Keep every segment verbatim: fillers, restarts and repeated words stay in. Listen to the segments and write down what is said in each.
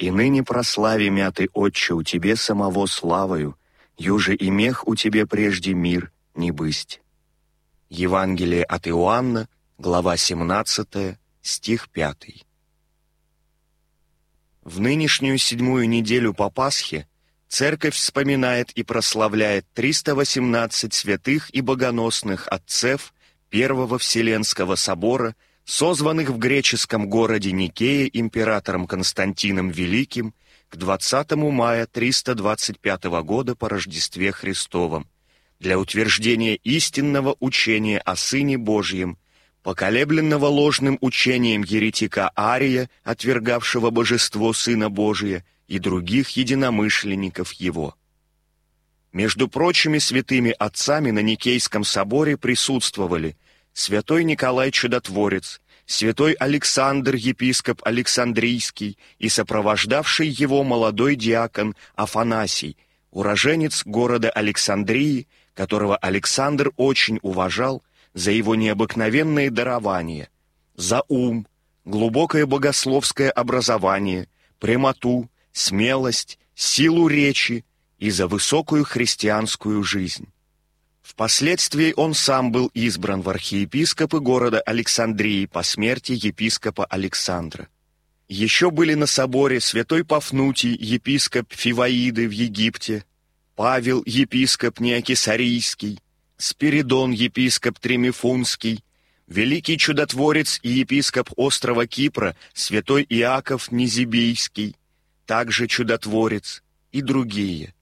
И ныне прослави Ты, Отче, у Тебе самого славою, юже и мех у Тебе прежде мир не бысть». Евангелие от Иоанна, глава семнадцатая, стих пятый. В нынешнюю седьмую неделю по Пасхе Церковь вспоминает и прославляет триста восемнадцать святых и богоносных отцев Первого Вселенского собора, созванных в греческом городе Никее императором Константином Великим к двадцатому мая триста двадцать пятого года по Рождестве Христовом для утверждения истинного учения о Сыне Божьем, поколебленного ложным учением еретика Ария, отвергавшего божество Сына Божия, и других единомышленников его. Между прочими святыми отцами на Никейском соборе присутствовали святой Николай Чудотворец, святой Александр, епископ Александрийский, и сопровождавший его молодой диакон Афанасий, уроженец города Александрии, которого Александр очень уважал за его необыкновенные дарования, за ум, глубокое богословское образование, прямоту, смелость, силу речи и за высокую христианскую жизнь. Впоследствии он сам был избран в архиепископы города Александрии по смерти епископа Александра. Еще были на соборе святой Пафнутий, епископ Фиваиды в Египте, Павел, епископ Неокесарийский, Спиридон, епископ Тримифунский, великий чудотворец и епископ острова Кипра святой Иаков Низибийский, также чудотворец, и другие.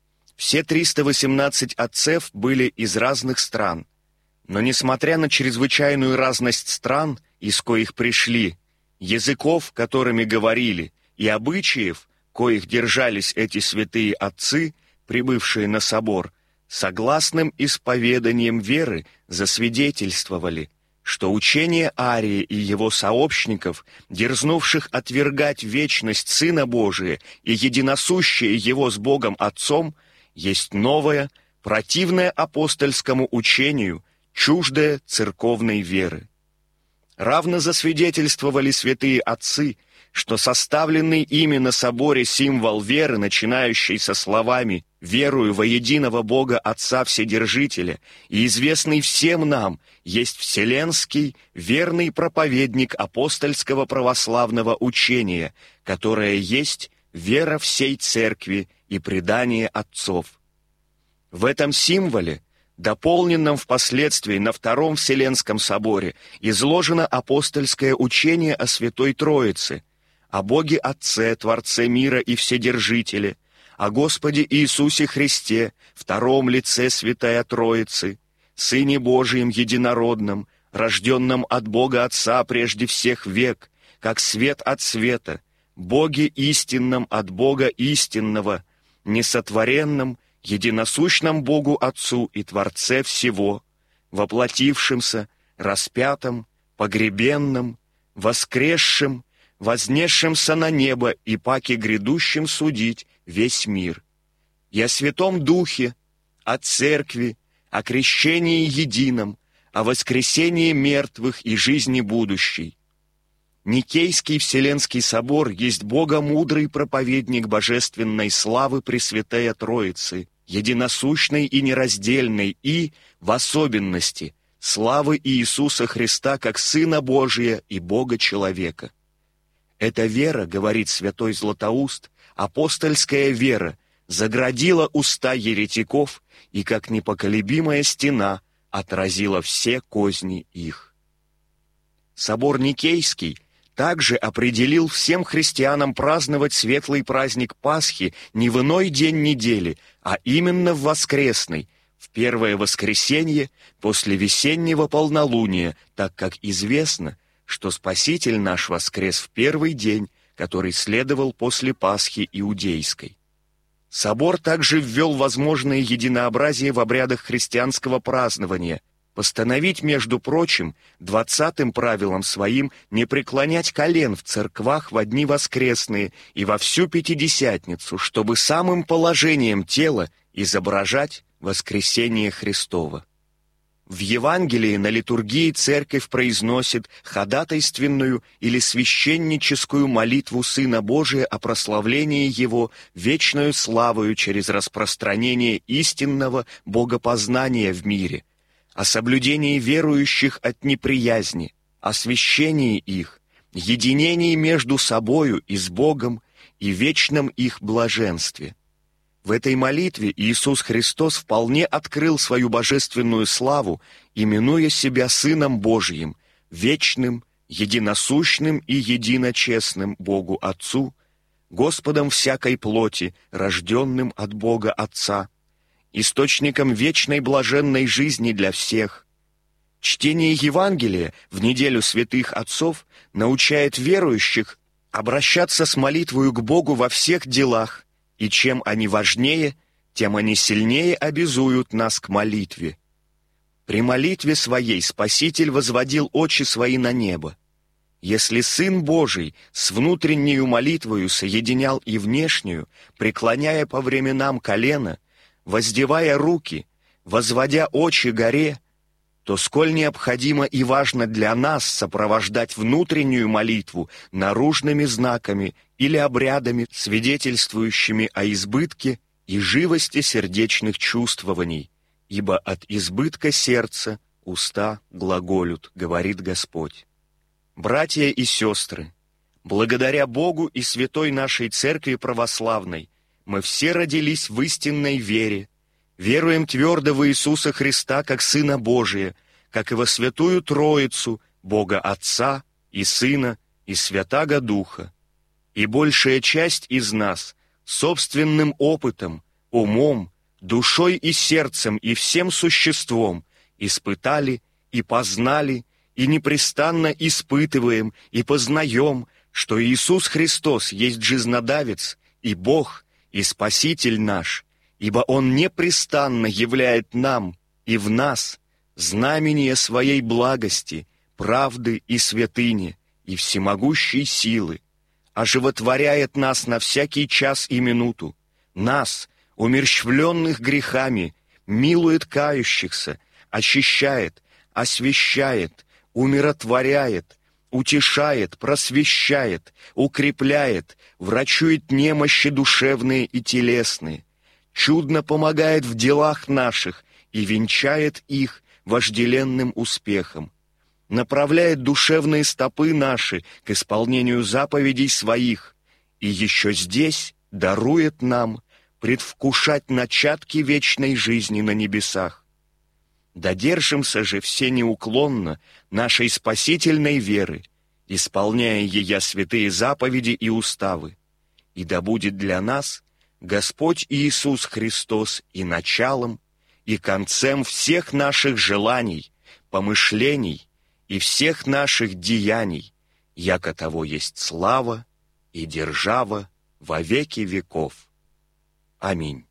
Все триста восемнадцать отцев были из разных стран, но несмотря на чрезвычайную разность стран, из коих пришли, языков, которыми говорили, и обычаев, коих держались эти святые отцы, прибывшие на собор, согласным исповеданием веры засвидетельствовали, что учение Ария и его сообщников, дерзнувших отвергать вечность Сына Божия и единосущее его с Богом Отцом, есть новое, противное апостольскому учению, чуждое церковной веры. Равно засвидетельствовали святые отцы, что составленный ими на соборе символ веры, начинающий со словами «Верую во единого Бога Отца Вседержителя» и известный всем нам, есть вселенский, верный проповедник апостольского православного учения, которое есть вера всей Церкви и предание отцов. В этом символе, дополненном впоследствии на Втором Вселенском соборе, изложено апостольское учение о Святой Троице, о Боге Отце, Творце мира и Вседержителе, о Господе Иисусе Христе, втором лице Святая Троицы, Сыне Божием Единородном, рожденном от Бога Отца прежде всех век, как свет от света, Боге истинном от Бога истинного, несотворенном, единосущном Богу Отцу и Творце всего, воплотившимся, распятом, погребенном, воскресшим, вознесшимся на небо и паки грядущим судить весь мир, и о Святом Духе, о Церкви, о крещении едином, о воскресении мертвых и жизни будущей. Никейский Вселенский собор есть богомудрый проповедник божественной славы Пресвятая Троицы, единосущной и нераздельной, и, в особенности, славы Иисуса Христа как Сына Божия и Бога-человека. Эта вера, говорит святой Златоуст, апостольская вера, заградила уста еретиков и, как непоколебимая стена, отразила все козни их. Собор Никейский также определил всем христианам праздновать светлый праздник Пасхи не в иной день недели, а именно в воскресный, в первое воскресенье после весеннего полнолуния, так как известно, что Спаситель наш воскрес в первый день, который следовал после Пасхи иудейской. Собор также ввел возможное единообразие в обрядах христианского празднования, постановить, между прочим, двадцатым правилом своим не преклонять колен в церквах в дни воскресные и во всю Пятидесятницу, чтобы самым положением тела изображать воскресение Христово. В Евангелии на литургии церковь произносит ходатайственную или священническую молитву Сына Божия о прославлении Его вечною славою через распространение истинного богопознания в мире, о соблюдении верующих от неприязни, освящении их, единении между собою и с Богом и вечном их блаженстве. В этой молитве Иисус Христос вполне открыл свою божественную славу, именуя себя Сыном Божиим, вечным, единосущным и единочестным Богу Отцу, Господом всякой плоти, рожденным от Бога Отца, источником вечной блаженной жизни для всех. Чтение Евангелия в неделю святых отцов научает верующих обращаться с молитвою к Богу во всех делах, и чем они важнее, тем они сильнее обязуют нас к молитве. При молитве своей Спаситель возводил очи свои на небо. Если Сын Божий с внутреннею молитвою соединял и внешнюю, преклоняя по временам колено, воздевая руки, возводя очи горе, то сколь необходимо и важно для нас сопровождать внутреннюю молитву наружными знаками или обрядами, свидетельствующими о избытке и живости сердечных чувствований, ибо от избытка сердца уста глаголют, говорит Господь. Братья и сестры, благодаря Богу и святой нашей Церкви Православной мы все родились в истинной вере, веруем твердо в Иисуса Христа как Сына Божия, как и во Святую Троицу, Бога Отца и Сына и Святаго Духа. И большая часть из нас собственным опытом, умом, душой и сердцем и всем существом испытали и познали, и непрестанно испытываем и познаем, что Иисус Христос есть жизнодавец и Бог, и Спаситель наш, ибо Он непрестанно являет нам и в нас знамение своей благости, правды и святыни, и всемогущей силы, оживотворяет нас на всякий час и минуту, нас, умерщвленных грехами, милует кающихся, очищает, освящает, умиротворяет, утешает, просвещает, укрепляет, врачует немощи душевные и телесные, чудно помогает в делах наших и венчает их вожделенным успехом, направляет душевные стопы наши к исполнению заповедей своих и еще здесь дарует нам предвкушать начатки вечной жизни на небесах. Додержимся же все неуклонно нашей спасительной веры, исполняя ея святые заповеди и уставы, и да будет для нас Господь Иисус Христос и началом, и концем всех наших желаний, помышлений и всех наших деяний, яко того есть слава и держава во веки веков. Аминь.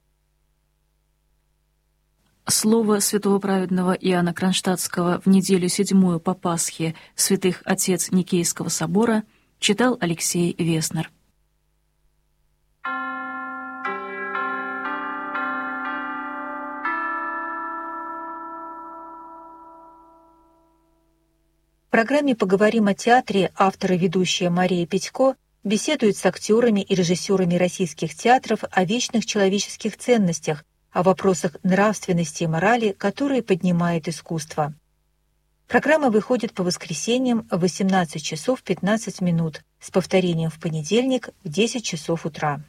Слово святого праведного Иоанна Кронштадтского в неделю седьмую по Пасхе святых отец Никейского собора читал Алексей Веснер. В программе «Поговорим о театре» автор и ведущая Мария Петько беседует с актерами и режиссерами российских театров о вечных человеческих ценностях, о вопросах нравственности и морали, которые поднимает искусство. Программа выходит по воскресеньям в восемнадцать часов пятнадцать минут, с повторением в понедельник в десять часов утра.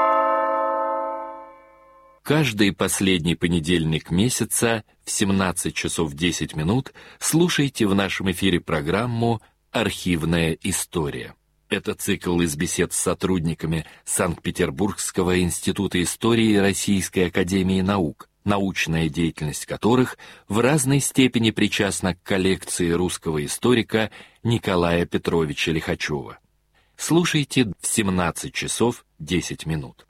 Каждый последний понедельник месяца в семнадцать часов десять минут слушайте в нашем эфире программу «Архивная история». Это цикл из бесед с сотрудниками Санкт-Петербургского института истории Российской академии наук, научная деятельность которых в разной степени причастна к коллекции русского историка Николая Петровича Лихачева. Слушайте в семнадцать часов десять минут.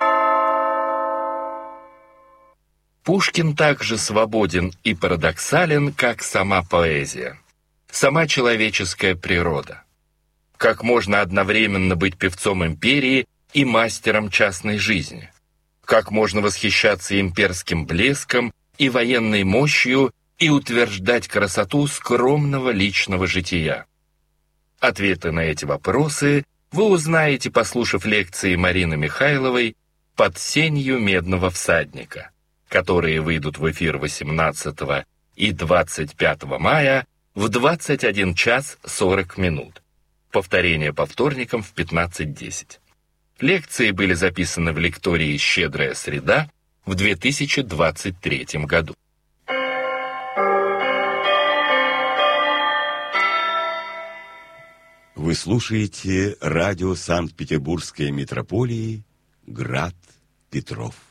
Пушкин также свободен и парадоксален, как сама поэзия, сама человеческая природа. Как можно одновременно быть певцом империи и мастером частной жизни? Как можно восхищаться имперским блеском и военной мощью и утверждать красоту скромного личного жития? Ответы на эти вопросы вы узнаете, послушав лекции Марины Михайловой «Под сенью медного всадника», которые выйдут в эфир восемнадцатого и двадцать пятого мая в двадцать один час сорок минут. Повторение по вторникам в пятнадцать десять. Лекции были записаны в лектории «Щедрая среда» в две тысячи двадцать третьем году. Вы слушаете радио Санкт-Петербургской митрополии «Град Петров».